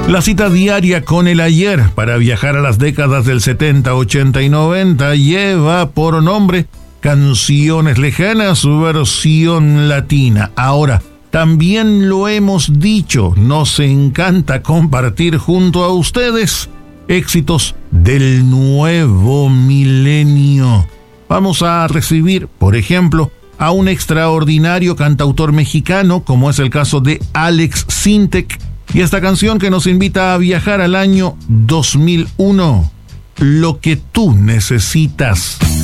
La cita diaria con el ayer para viajar a las décadas del 70, 80 y 90 lleva por nombre Canciones Lejanas, versión latina. Ahora, también lo hemos dicho, nos encanta compartir junto a ustedes éxitos del nuevo milenio. Vamos a recibir, por ejemplo, a un extraordinario cantautor mexicano, como es el caso de Alex Sintek, y esta canción que nos invita a viajar al año 2001, Lo que tú necesitas.